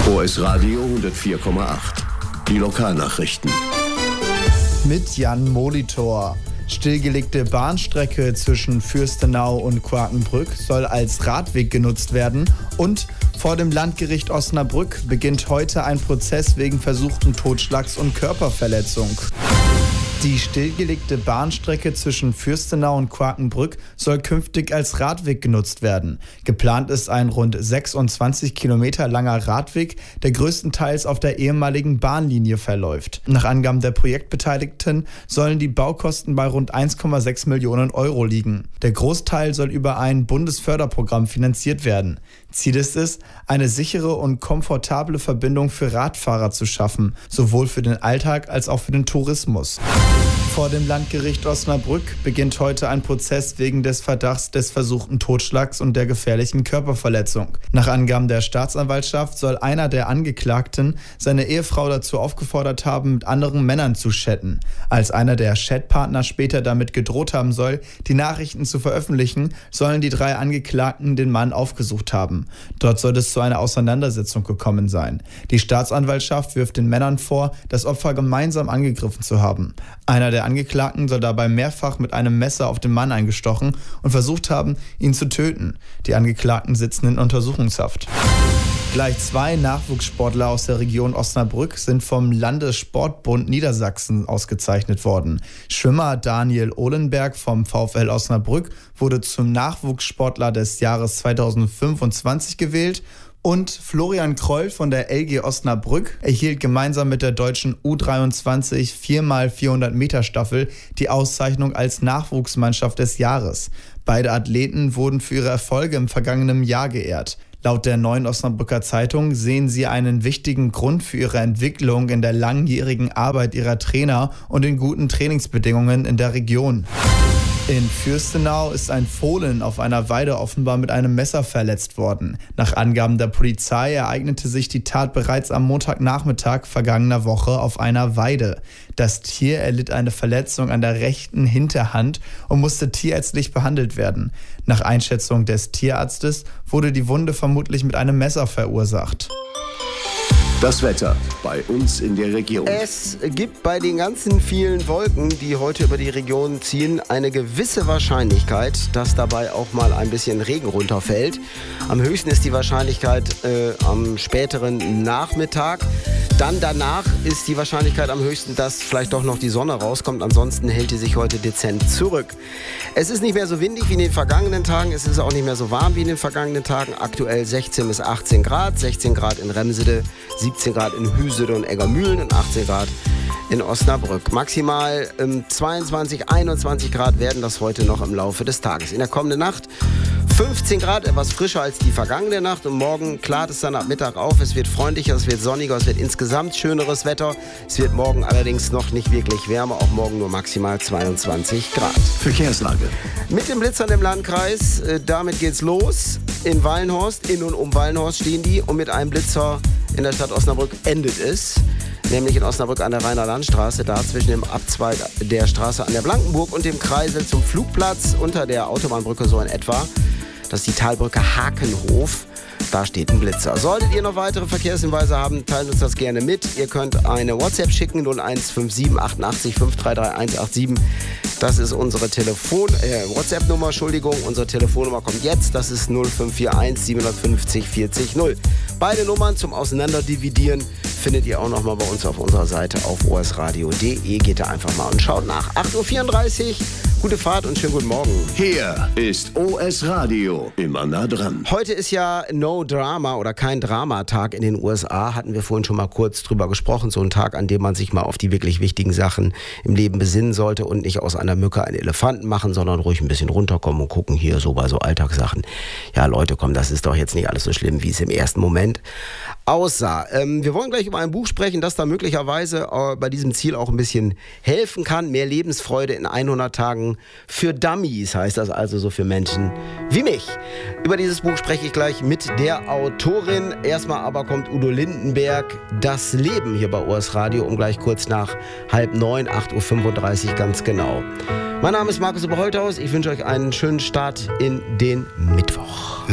OS Radio 104,8. Die Lokalnachrichten. Mit Jan Molitor. Stillgelegte Bahnstrecke zwischen Fürstenau und Quakenbrück soll als Radweg genutzt werden und vor dem Landgericht Osnabrück beginnt heute ein Prozess wegen versuchten Totschlags und Körperverletzung. Die stillgelegte Bahnstrecke zwischen Fürstenau und Quakenbrück soll künftig als Radweg genutzt werden. Geplant ist ein rund 26 Kilometer langer Radweg, der größtenteils auf der ehemaligen Bahnlinie verläuft. Nach Angaben der Projektbeteiligten sollen die Baukosten bei rund 1,6 Millionen Euro liegen. Der Großteil soll über ein Bundesförderprogramm finanziert werden. Ziel ist es, eine sichere und komfortable Verbindung für Radfahrer zu schaffen, sowohl für den Alltag als auch für den Tourismus. Vor dem Landgericht Osnabrück beginnt heute ein Prozess wegen des Verdachts des versuchten Totschlags und der gefährlichen Körperverletzung. Nach Angaben der Staatsanwaltschaft soll einer der Angeklagten seine Ehefrau dazu aufgefordert haben, mit anderen Männern zu chatten. Als einer der Chatpartner später damit gedroht haben soll, die Nachrichten zu veröffentlichen, sollen die 3 Angeklagten den Mann aufgesucht haben. Dort soll es zu einer Auseinandersetzung gekommen sein. Die Staatsanwaltschaft wirft den Männern vor, das Opfer gemeinsam angegriffen zu haben. Einer der Angeklagten soll dabei mehrfach mit einem Messer auf den Mann eingestochen und versucht haben, ihn zu töten. Die Angeklagten sitzen in Untersuchungshaft. Gleich 2 Nachwuchssportler aus der Region Osnabrück sind vom Landessportbund Niedersachsen ausgezeichnet worden. Schwimmer Daniel Ohlenberg vom VfL Osnabrück wurde zum Nachwuchssportler des Jahres 2025 gewählt. Und Florian Kroll von der LG Osnabrück erhielt gemeinsam mit der deutschen U23 4x400 Meter Staffel die Auszeichnung als Nachwuchsmannschaft des Jahres. Beide Athleten wurden für ihre Erfolge im vergangenen Jahr geehrt. Laut der Neuen Osnabrücker Zeitung sehen sie einen wichtigen Grund für ihre Entwicklung in der langjährigen Arbeit ihrer Trainer und in guten Trainingsbedingungen in der Region. In Fürstenau ist ein Fohlen auf einer Weide offenbar mit einem Messer verletzt worden. Nach Angaben der Polizei ereignete sich die Tat bereits am Montagnachmittag vergangener Woche auf einer Weide. Das Tier erlitt eine Verletzung an der rechten Hinterhand und musste tierärztlich behandelt werden. Nach Einschätzung des Tierarztes wurde die Wunde vermutlich mit einem Messer verursacht. Das Wetter bei uns in der Region. Es gibt bei den ganzen vielen Wolken, die heute über die Region ziehen, eine gewisse Wahrscheinlichkeit, dass dabei auch mal ein bisschen Regen runterfällt. Am höchsten ist die Wahrscheinlichkeit am späteren Nachmittag. Dann danach ist die Wahrscheinlichkeit am höchsten, dass vielleicht doch noch die Sonne rauskommt. Ansonsten hält die sich heute dezent zurück. Es ist nicht mehr so windig wie in den vergangenen Tagen. Es ist auch nicht mehr so warm wie in den vergangenen Tagen. Aktuell 16 bis 18 Grad. 16 Grad in Remsede, 17 Grad in Hüsede und Eggermühlen und 18 Grad in Osnabrück. Maximal 22, 21 Grad werden das heute noch im Laufe des Tages. In der kommenden Nacht 15 Grad, etwas frischer als die vergangene Nacht. Und morgen klart es dann ab Mittag auf. Es wird freundlicher, es wird sonniger, es wird insgesamt schöneres Wetter. Es wird morgen allerdings noch nicht wirklich wärmer. Auch morgen nur maximal 22 Grad. Verkehrslage. Mit den Blitzern im Landkreis, damit geht's los. In Wallenhorst, in und um Wallenhorst stehen die. Und mit einem Blitzer in der Stadt Osnabrück endet es. Nämlich in Osnabrück an der Rheiner Landstraße, da zwischen dem Abzweig der Straße an der Blankenburg und dem Kreisel zum Flugplatz unter der Autobahnbrücke so in etwa. Das ist die Talbrücke Hakenhof. Da steht ein Blitzer. Solltet ihr noch weitere Verkehrshinweise haben, teilt uns das gerne mit. Ihr könnt eine WhatsApp schicken, 0157 88 533 187. Das ist unsere WhatsApp-Nummer, Unsere Telefonnummer kommt jetzt. Das ist 0541 750 40 0. Beide Nummern zum Auseinanderdividieren findet ihr auch nochmal bei uns auf unserer Seite auf osradio.de. Geht da einfach mal und schaut nach. 8.34 Uhr. Gute Fahrt und schönen guten Morgen. Hier ist OS Radio, immer nah dran. Heute ist ja No Drama oder kein Dramatag in den USA. Hatten wir vorhin schon mal kurz drüber gesprochen. So ein Tag, an dem man sich mal auf die wirklich wichtigen Sachen im Leben besinnen sollte und nicht aus einer Mücke einen Elefanten machen, sondern ruhig ein bisschen runterkommen und gucken hier so bei so Alltagssachen. Ja Leute, komm, das ist doch jetzt nicht alles so schlimm, wie es im ersten Moment aussah. Wir wollen gleich über ein Buch sprechen, das da möglicherweise bei diesem Ziel auch ein bisschen helfen kann. Mehr Lebensfreude in 100 Tagen für Dummies heißt das, also so für Menschen wie mich. Über dieses Buch spreche ich gleich mit der Autorin. Erstmal aber kommt Udo Lindenberg, Das Leben hier bei OS Radio um gleich kurz nach 8:30, 8.35 Uhr ganz genau. Mein Name ist Markus Oberholthaus. Ich wünsche euch einen schönen Start in den Mittwoch.